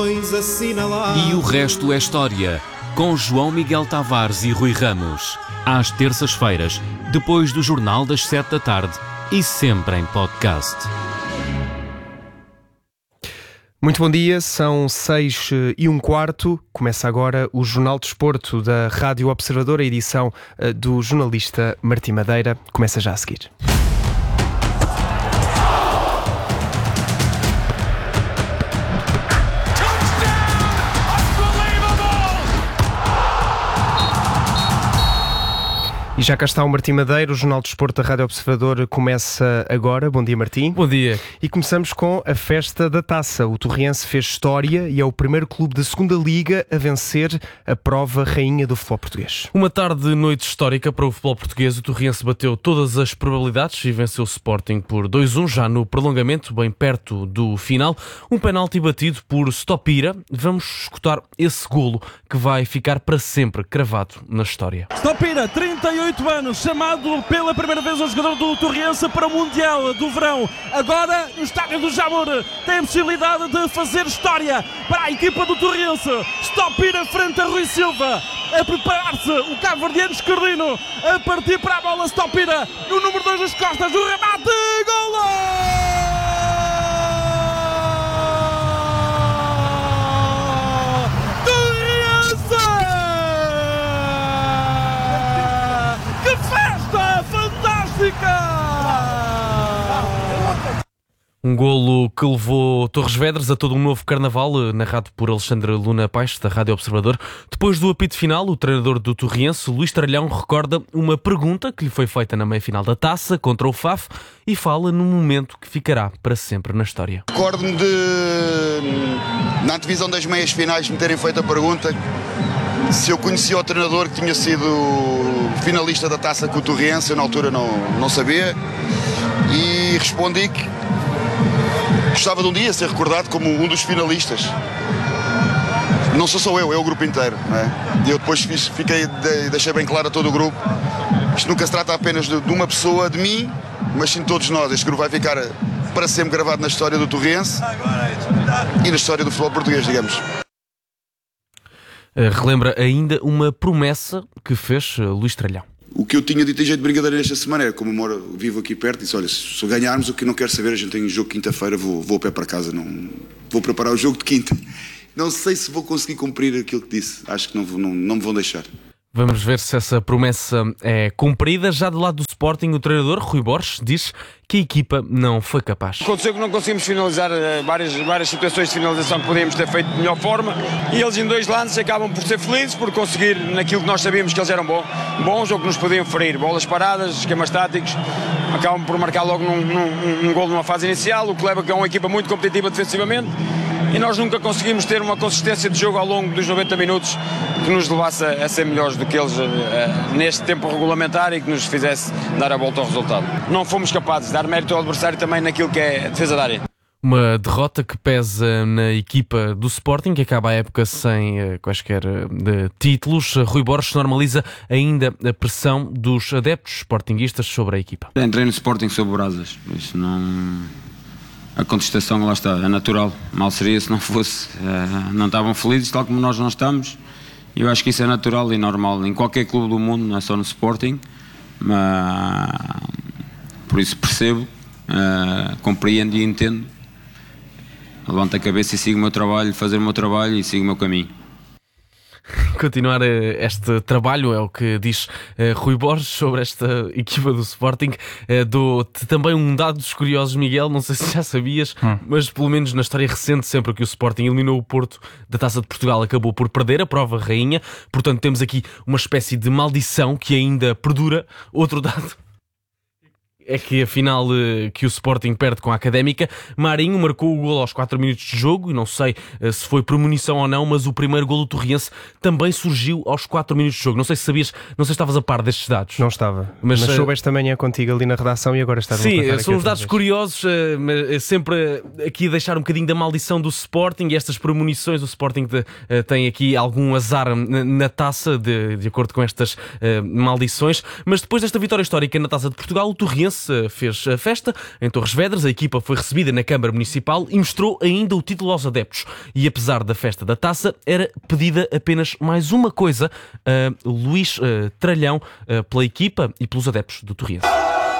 E o resto é história, com João Miguel Tavares e Rui Ramos. Às terças-feiras, depois do Jornal das 7 da tarde e sempre em podcast. Muito bom dia, são 6h15. Começa agora o Jornal de Desporto da Rádio Observador, a edição do jornalista Martim Madeira. Começa já a seguir. E já cá está o Martim Madeira, o Jornal de Desporto da Rádio Observador começa agora. Bom dia, Martim. Bom dia. E começamos com a festa da taça. O Torriense fez história e é o primeiro clube da segunda Liga a vencer a prova rainha do futebol português. Uma tarde de noite histórica para o futebol português. O Torriense bateu todas as probabilidades e venceu o Sporting por 2-1, já no prolongamento, bem perto do final. Um penalti batido por Stopira. Vamos escutar esse golo que vai ficar para sempre cravado na história. Stopira, 38 anos, chamado pela primeira vez um jogador do Torriense para o Mundial do Verão. Agora, no estádio do Jamor, tem a possibilidade de fazer história para a equipa do Torriense. Stopira frente a Rui Silva, a preparar-se o cabo-verdiano Escardino, a partir para a bola. Stopira, no número 2 das costas, o remate, golo! Um golo que levou Torres Vedras a todo um novo carnaval, narrado por Alexandre Luna Paes, da Rádio Observador. Depois do apito final, o treinador do Torriense, Luís Tralhão, recorda uma pergunta que lhe foi feita na meia-final da Taça, contra o FAF, e fala num momento que ficará para sempre na história. Recordo-me na antevisão das meias finais, me terem feito a pergunta se eu conhecia o treinador que tinha sido finalista da Taça com o Torriense. Eu na altura não sabia, e respondi que gostava de um dia ser recordado como um dos finalistas. Não sou só eu, é o grupo inteiro, não é? E eu depois deixei bem claro a todo o grupo: isto nunca se trata apenas de uma pessoa, de mim, mas sim de todos nós. Este grupo vai ficar para sempre gravado na história do Torriense e na história do futebol português, digamos. Relembra ainda uma promessa que fez Luís Tralhão. O que eu tinha dito em jeito de brincadeira nesta semana é, como eu vivo aqui perto, disse: olha, se ganharmos, o que não quero saber, a gente tem um jogo quinta-feira, vou a pé para casa, não vou preparar o jogo de quinta. Não sei se vou conseguir cumprir aquilo que disse, acho que não me vão deixar. Vamos ver se essa promessa é cumprida. Já do lado do Sporting, o treinador Rui Borges diz que a equipa não foi capaz. Aconteceu que não conseguimos finalizar várias situações de finalização que podíamos ter feito de melhor forma, e eles em dois lances acabam por ser felizes por conseguir naquilo que nós sabíamos que eles eram bons ou que nos podiam ferir. Bolas paradas, esquemas táticos, acabam por marcar logo num golo numa fase inicial, o que leva a uma equipa muito competitiva defensivamente, e nós nunca conseguimos ter uma consistência de jogo ao longo dos 90 minutos que nos levasse a ser melhores do que eles neste tempo regulamentar e que nos fizesse dar a volta ao resultado. Não fomos capazes de dar mérito ao adversário também naquilo que é a defesa da área. Uma derrota que pesa na equipa do Sporting, que acaba a época sem quaisquer títulos. Rui Borges normaliza ainda a pressão dos adeptos sportinguistas sobre a equipa. Entrei no Sporting sob brasas, isso não... A contestação, lá está, é natural. Mal seria se não fosse. Não estavam felizes, tal como nós não estamos. Eu acho que isso é natural e normal em qualquer clube do mundo, não é só no Sporting. Mas, por isso percebo, compreendo e entendo. Levanto a cabeça e sigo o meu trabalho, fazer o meu trabalho e sigo o meu caminho. Continuar este trabalho é o que diz Rui Borges sobre esta equipa do Sporting. Dou-te também um dado dos curiosos, Miguel, não sei se já sabias, mas pelo menos na história recente, sempre que o Sporting eliminou o Porto da Taça de Portugal, acabou por perder a prova rainha. Portanto, temos aqui uma espécie de maldição que ainda perdura. Outro dado é que a final que o Sporting perde com a Académica, Marinho marcou o golo aos 4 minutos de jogo, e não sei se foi premonição ou não, mas o primeiro golo do Torriense também surgiu aos 4 minutos de jogo. Não sei se sabias, não sei se estavas a par destes dados. Não estava, mas soube esta manhã contigo ali na redação e agora estás a contar. Sim, são os dados curiosos, mas sempre aqui a deixar um bocadinho da maldição do Sporting e estas premonições. O Sporting tem aqui algum azar na taça, de acordo com estas maldições, mas depois desta vitória histórica na Taça de Portugal, o Torriense Torriense fez a festa em Torres Vedras. A equipa foi recebida na Câmara Municipal e mostrou ainda o título aos adeptos. E apesar da festa da taça, era pedida apenas mais uma coisa, Luís Tralhão, pela equipa e pelos adeptos do Torriense.